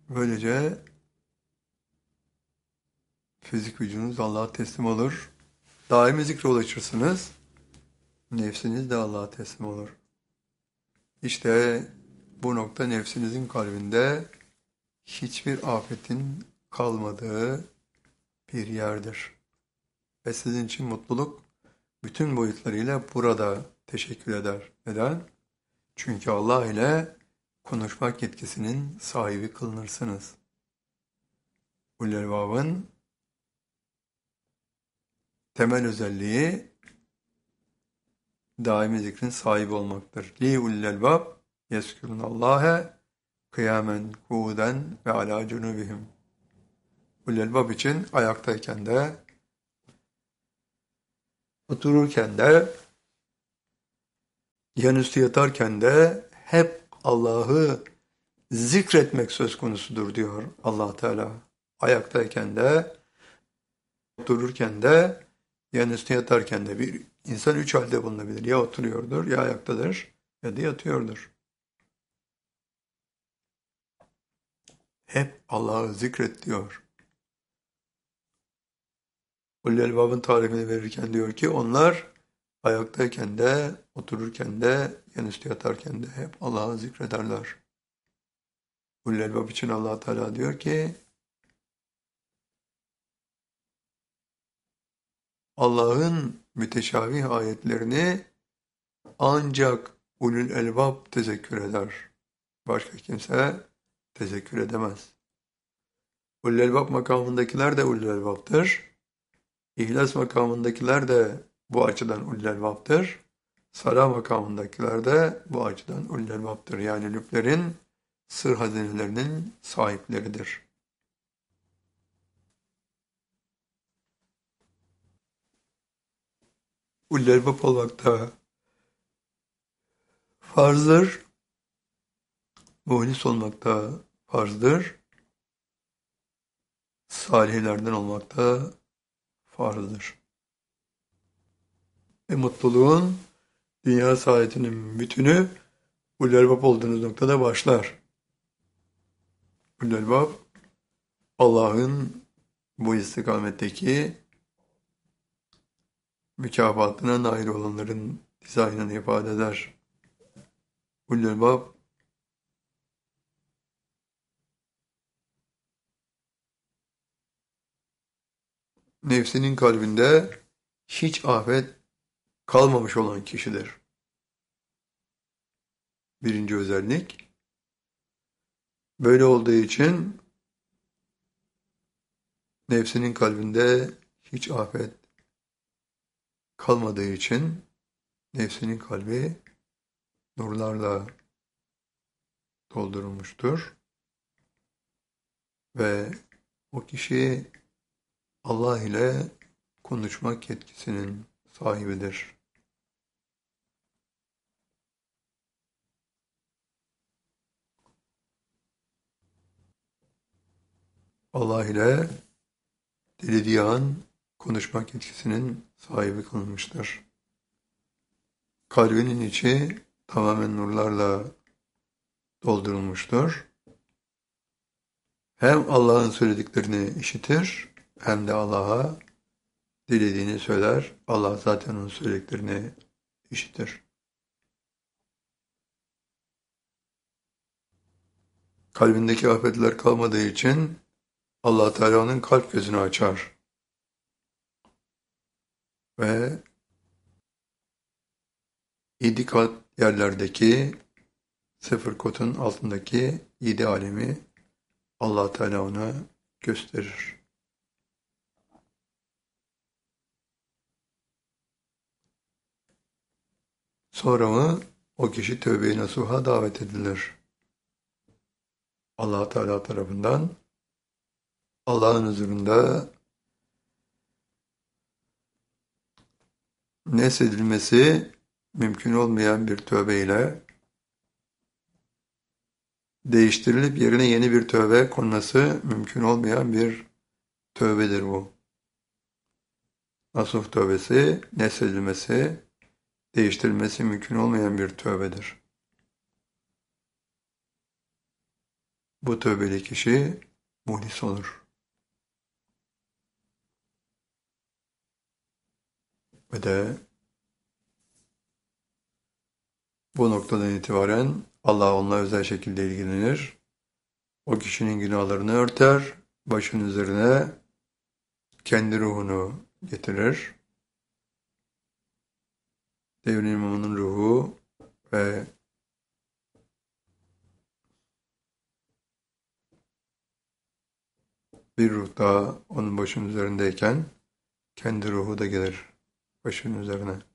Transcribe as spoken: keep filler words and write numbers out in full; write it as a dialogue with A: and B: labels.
A: Böylece fizik vücudunuz Allah'a teslim olur. Daimi zikre ulaşırsınız. Nefsiniz de Allah'a teslim olur. İşte bu nokta nefsinizin kalbinde hiçbir afetin kalmadığı bir yerdir. Ve sizin için mutluluk bütün boyutlarıyla burada teşekkür eder. Neden? Çünkü Allah ile konuşmak yetkisinin sahibi kılınırsınız. Ulul Elbab'ın temel özelliği daimi zikrin sahibi olmaktır. Li ulul elbab yezkurunallâhe kıyamen, kuuden ve alâ cunubihim. Ulul elbab için ayaktayken de, otururken de, yanüstü yatarken de hep Allah'ı zikretmek söz konusudur diyor Allah Teala. Ayaktayken de, otururken de, yanüstü yatarken de bir insan üç halde bulunabilir. Ya oturuyordur, ya ayaktadır, ya da yatıyordur. Hep Allah'ı zikret diyor. Ulul Elbab'ın tarifini verirken diyor ki onlar ayaktayken de, otururken de, yanüstü yatarken de hep Allah'ı zikrederler. Ulul Elbab için Allah Teala diyor ki Allah'ın müteşabih ayetlerini ancak Ulul Elbab tezekkür eder. Başka kimse tezekkür edemez. Ulul Elbab makamındakiler de Ulul Elbab'tır. İhlas makamındakiler de bu açıdan Ulul Elbab'tır. Sala makamındakiler de bu açıdan Ulul Elbab'tır. Yani lüblerin sır hazinelerinin sahipleridir. Ulul Elbab olmakta farzdır. Muhlis olmakta farzdır. Salihlerden olmakta farzdır. Ve mutluluğun, dünya saadetinin bütünü Ulul Elbab olduğunuz noktada başlar. Ulul Elbab, Allah'ın bu istikametteki mükafatına nail olanların dizaynını ifade eder. Ulul Elbab, nefsinin kalbinde hiç afet kalmamış olan kişidir. Birinci özellik. Böyle olduğu için nefsinin kalbinde hiç afet kalmadığı için nefsinin kalbi nurlarla doldurulmuştur. Ve o kişi Allah ile konuşmak yetkisinin sahibidir. Allah ile dilediği an konuşmak yetkisinin sahibi kılınmıştır. Kalbinin içi tamamen nurlarla doldurulmuştur. Hem Allah'ın söylediklerini işitir, hem de Allah'a dilediğini söyler. Allah zaten onun söylediklerini işitir. Kalbindeki afetler kalmadığı için Allah Teala onun kalp gözünü açar. Ve yedi kat yerlerdeki sıfır kotun altındaki yedi alemi Allah Teala ona gösterir. Sonra mı o kişi tövbe-i nasuha davet edilir. Allah Teala tarafından Allah'ın huzurunda nesedilmesi mümkün olmayan bir tövbeyle değiştirilip yerine yeni bir tövbe konması mümkün olmayan bir tövbedir bu. Nasuh tövbesi, nesedilmesi, değiştirilmesi mümkün olmayan bir tövbedir. bu tövbeli kişi muhlis olur. Ve de bu noktadan itibaren Allah onunla özel şekilde ilgilenir. O kişinin günahlarını örter, başın üzerine kendi ruhunu getirir. Devrin imamının ruhu ve bir ruh daha onun başının üzerindeyken kendi ruhu da gelir başının üzerine.